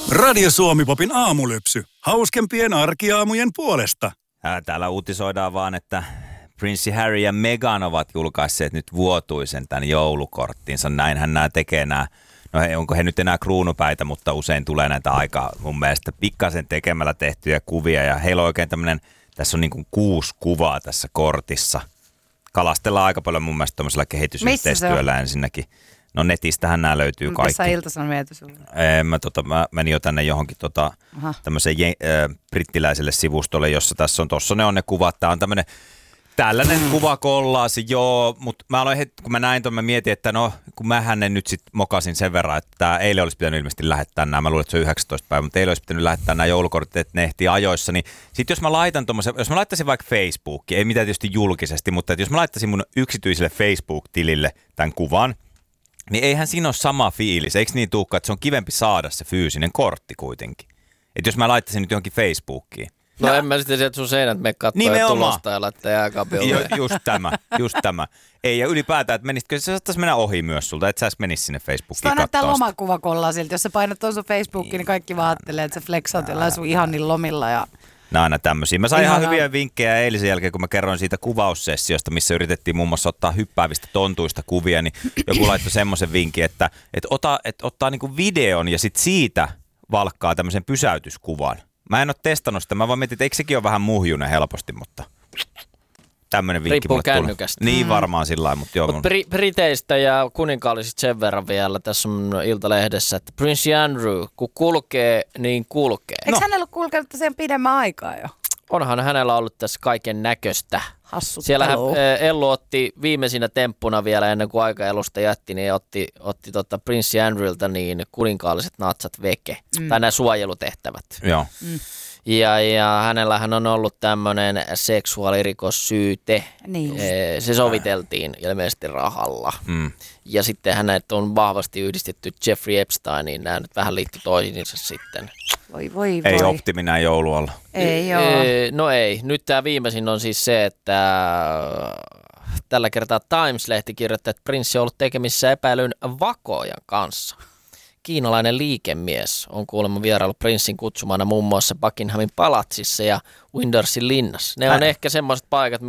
Radio Suomi-popin aamulypsy. Hauskempien arkiaamujen puolesta. Täällä uutisoidaan vaan, että Prinssi Harry ja Meghan ovat julkaisseet nyt vuotuisen tämän joulukorttinsa. Näinhän nämä tekee nämä. No onko he nyt enää kruunupäitä, mutta usein tulee näitä aika mun mielestä pikkasen tekemällä tehtyjä kuvia. Ja heillä on oikein tämmöinen, tässä on niin kuin 6 kuvaa tässä kortissa. Kalastellaan aika paljon mun mielestä tämmöisellä kehitysyhteistyöllä ensinnäkin. No netistähän nämä löytyy kaikki. Missä Ilta-Sanomien sulle? Mä menin jo tänne johonkin tämmöiseen brittiläiselle sivustolle, jossa tuossa ne on ne kuvat. Tää on tällainen kuvakollaasi, joo, mutta mä aloin kun mä näin ton, mä mietin, että no, kun mähän ne nyt sit mokasin sen verran, että tää eilen olisi pitänyt ilmeisesti lähettää nämä, mä luulen, että se on 19 päivä, mutta eilen olisi pitänyt lähettää nämä joulukortit, että ne ehtii ajoissa, niin sit jos mä laitan tommosen, jos mä laittaisin vaikka Facebookiin, ei mitään tietysti julkisesti, mutta jos mä laittaisin mun yksityiselle Facebook-tilille tämän kuvan, niin eihän siinä ole sama fiilis, eikö niin tuukka, että se on kivempi saada se fyysinen kortti kuitenkin. Että jos mä laittaisin nyt johonkin Facebookiin. No en mä sitten sieltä sun seinät mene katsoa ja tulosta ja laittaa jääkaapille. Just tämä. Ei, ja ylipäätään, että menisikö, se saattaisi mennä ohi myös sulta, että sä edes menisi sinne Facebookiin katsoa. Sitä näyttää lomakuvakollaa siltä, jos sä painat tuon sun Facebookiin, niin kaikki vaan ajattelee, että sä flexaat jollain sun ihanin lomilla ja... Nämä aina tämmöisiä. Mä sain ihan hyviä vinkkejä eilisen jälkeen, kun mä kerroin siitä kuvaussessiosta, missä yritettiin muun muassa ottaa hyppäävistä tontuista kuvia, niin joku laittoi semmoisen vinkin, että ottaa niinku videon ja sit siitä valkkaa tämmöisen pysäytyskuvan. Mä en ole testannut sitä, mä vaan mietin, että eikö sekin ole vähän muhjunen helposti, mutta tämmöinen vinkki riippuu mulle tulee. kännykästä. Niin varmaan sillä lailla, mutta joo. Mutta Briteistä ja kuninkaallisista sen verran vielä, tässä on Iltalehdessä, että Prince Andrew, kun kulkee, niin kulkee. Eikö hänellä ole kulkenut sen pidemmän aikaa jo? Onhan hänellä ollut tässä kaiken näköistä. Hassuttelua. Siellähän Ellu otti viimeisinä temppuna vielä ennen kuin aikaelusta jätti, niin otti Prince Andrewlta niin kuninkaalliset natsat veke, tai nämä suojelutehtävät. Joo. Ja hänellähän on ollut tämmöinen seksuaalirikossyyte. Niin. Se soviteltiin ilmeisesti rahalla. Ja sitten hänet on vahvasti yhdistetty Jeffrey Epsteiniin. Nämä nyt vähän liittyy toisiinsa sitten. Voi. Ei optimi näin joulualla. Ei oo. No ei. Nyt tämä viimeisin on siis se, että tällä kertaa Times-lehti kirjoittaa, että prinssi on ollut tekemissä epäilyn vakoojan kanssa. Kiinalainen liikemies on kuulemma vierailu prinssin kutsumana muun muassa Buckinghamin palatsissa ja Windsorsin linnassa. Ne on ehkä semmoiset paikat,